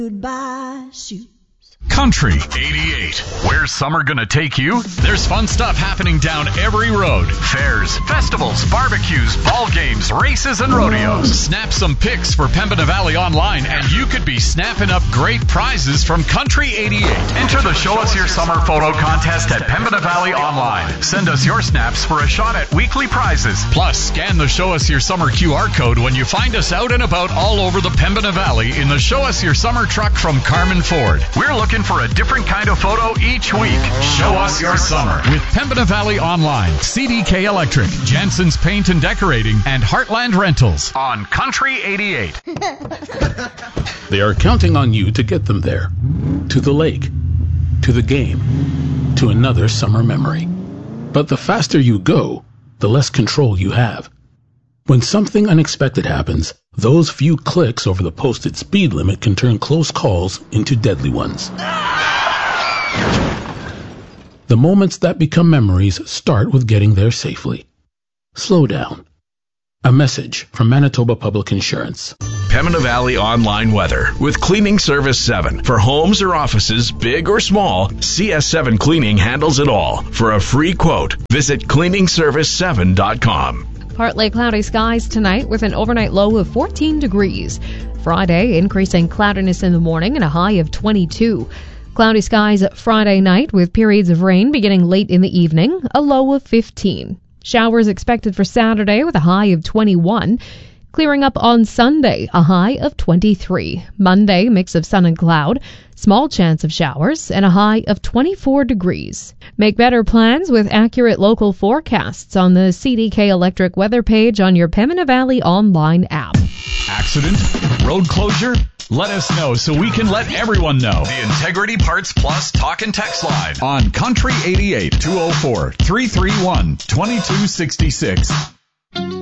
Goodbye shoes. Country 88. Where's summer gonna take you? There's fun stuff happening down every road. Fairs, festivals, barbecues, ball games, races, and rodeos. Snap some pics for Pembina Valley Online, and you could be snapping up great prizes from Country 88. Enter the Show Us Your Summer photo contest at Pembina Valley Online. Send us your snaps for a shot at weekly prizes. Plus, scan the Show Us Your Summer QR code when you find us out and about all over the Pembina Valley in the Show Us Your Summer truck from Carmen Ford. We're looking for a different kind of photo each week. Show us your summer with Pembina Valley Online, CDK Electric, Jansen's Paint and Decorating, and Heartland Rentals on Country 88. They are counting on you to get them there. To the lake, to the game, to another summer memory. But the faster you go, the less control you have. When something unexpected happens, those few clicks over the posted speed limit can turn close calls into deadly ones. The moments that become memories start with getting there safely. Slow down. A message from Manitoba Public Insurance. Pembina Valley Online Weather with Cleaning Service 7. For homes or offices, big or small, CS7 Cleaning handles it all. For a free quote, visit cleaningservice7.com. Partly cloudy skies tonight with an overnight low of 14 degrees. Friday, increasing cloudiness in the morning and a high of 22. Cloudy skies Friday night with periods of rain beginning late in the evening, a low of 15. Showers expected for Saturday with a high of 21. Clearing up on Sunday, a high of 23. Monday, mix of sun and cloud, small chance of showers, and a high of 24 degrees. Make better plans with accurate local forecasts on the CDK Electric weather page on your Pembina Valley Online app. Accident? Road closure? Let us know so we can let everyone know. The Integrity Parts Plus talk and text line on Country 88 204 331 2266.